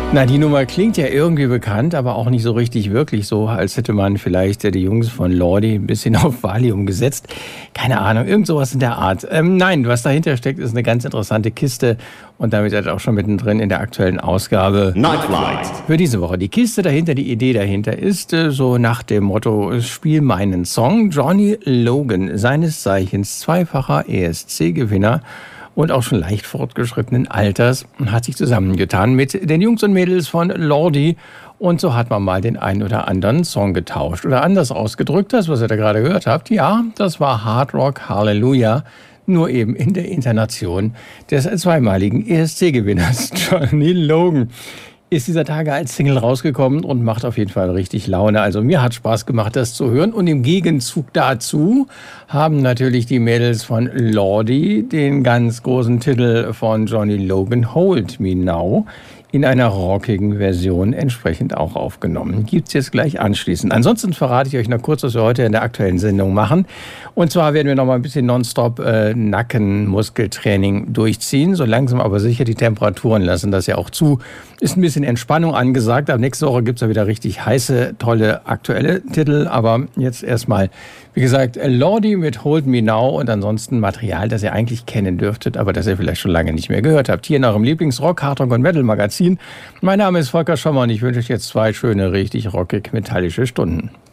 Na, die Nummer klingt ja irgendwie bekannt, aber auch nicht so richtig wirklich so, als hätte man vielleicht die Jungs von Lordi ein bisschen auf Valium gesetzt. Keine Ahnung, irgend sowas in der Art. Nein, was dahinter steckt, ist eine ganz interessante Kiste und damit seid ihr auch schon mittendrin in der aktuellen Ausgabe Nightlight für diese Woche. Die Kiste dahinter, die Idee dahinter ist so nach dem Motto, spiel meinen Song. Johnny Logan, seines Zeichens zweifacher ESC-Gewinner und auch schon leicht fortgeschrittenen Alters, hat sich zusammengetan mit den Jungs und Mädels von Lordi. Und so hat man mal den einen oder anderen Song getauscht. Oder anders ausgedrückt, das, was ihr da gerade gehört habt, ja, das war Hard Rock Hallelujah, nur eben in der Intonation des zweimaligen ESC-Gewinners Johnny Logan. Ist dieser Tage als Single rausgekommen und macht auf jeden Fall richtig Laune. Also mir hat Spaß gemacht, das zu hören. Und im Gegenzug dazu haben natürlich die Mädels von Lordi den ganz großen Titel von Johnny Logan, Hold Me Now, in einer rockigen Version entsprechend auch aufgenommen. Gibt's jetzt gleich anschließend. Ansonsten verrate ich euch noch kurz, was wir heute in der aktuellen Sendung machen. Und zwar werden wir noch mal ein bisschen nonstop Nackenmuskeltraining durchziehen. So langsam aber sicher, die Temperaturen lassen das ja auch zu. Ist ein bisschen Entspannung angesagt. Ab nächste Woche gibt's ja wieder richtig heiße, tolle, aktuelle Titel. Aber jetzt erstmal, wie gesagt, Lordi mit Hold Me Now und ansonsten Material, das ihr eigentlich kennen dürftet, aber das ihr vielleicht schon lange nicht mehr gehört habt. Hier in eurem Lieblingsrock, Hardrock und Metal Magazin. Mein Name ist Volker Schommer und ich wünsche euch jetzt 2 schöne, richtig rockig metallische Stunden.